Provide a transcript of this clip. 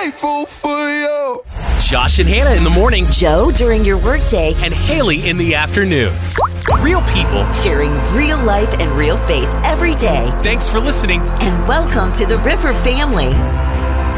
grateful for you. Josh and Hannah in the morning, Joe during your workday, and Haley in the afternoons. Real people sharing real life and real faith every day. Thanks for listening. And welcome to the River family.